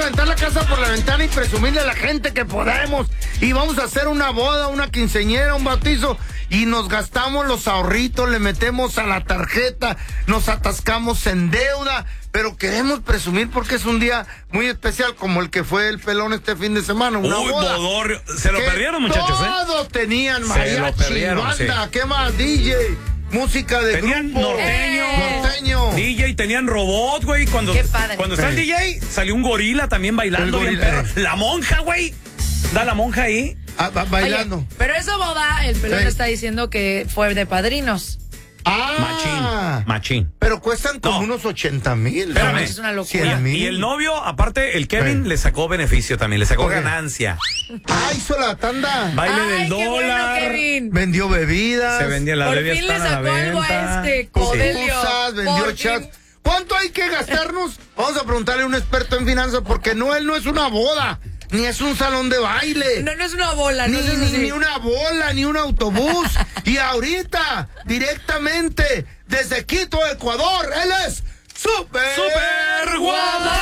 a aventar la casa por la ventana y presumirle a la gente que podemos. Y vamos a hacer una boda, una quinceañera, un bautizo. Y nos gastamos los ahorritos, le metemos a la tarjeta, nos atascamos en deuda. Pero queremos presumir porque es un día muy especial, como el que fue el pelón este fin de semana. Una boda. Bodorrio. Se lo perdieron, muchachos, Todos tenían Se mariachi, lo perdieron, banda, ¿qué más? DJ, música de tenían grupo. Norteño. DJ, tenían robot, güey. Cuando está el DJ, salió un gorila también bailando bien perro. La monja, güey. Da la monja ahí. Bailando. Oye, pero esa boda, el pelón está diciendo que fue de padrinos. Machín. Pero cuestan como unos 80,000. Es una locura. Y el novio, aparte, el Kevin, le sacó beneficio también, le sacó ganancia. Hizo la tanda. Baile del qué dólar. Bueno, Kevin. Vendió bebidas. Se vendía las bebidas. Por fin le sacó algo a Codelio. Cosas, vendió chats. ¿Cuánto hay que gastarnos? Vamos a preguntarle a un experto en finanzas, porque él no es una boda, ni es un salón de baile. No es una bola, ni una bola, ni un autobús. Y ahorita, directamente, desde Quito, Ecuador, él es Super Guadón.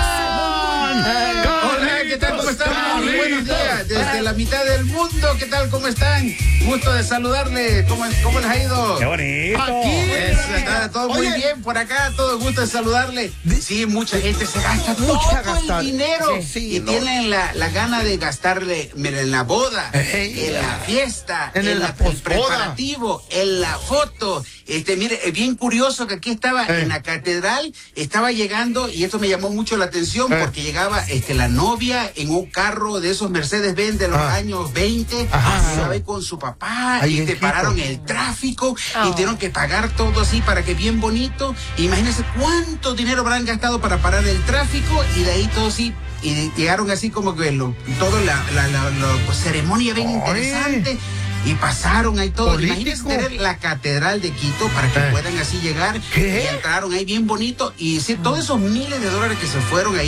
Hola, ¿qué tal? ¿Cómo están? Muy buenos días. Desde la mitad del mundo, ¿qué tal? ¿Cómo están? Gusto de saludarles. ¿Cómo les ha ido? ¡Qué bonito! Aquí. Está todo muy bien por acá, todo gusto de saludarle. Sí, mucha gente se gasta todo el dinero y tienen la gana de gastarle, mira, en la boda, en la fiesta, en el preparativo, en la foto. Mire, es bien curioso que aquí estaba en la catedral, estaba llegando, y esto me llamó mucho la atención, porque llegaba la novia en un carro de esos Mercedes-Benz de los años 20, ¿sabe? Con su papá, y te pararon el tráfico, y tuvieron que pagar todo así para que bien bonito. Imagínense cuánto dinero habrán gastado para parar el tráfico, y de ahí todo así, y llegaron así como que todo la ceremonia bien interesante. Y pasaron ahí todo. Imagínense tener la catedral de Quito para que puedan así llegar. Y entraron ahí bien bonito. Y sí, todos esos miles de dólares que se fueron ahí.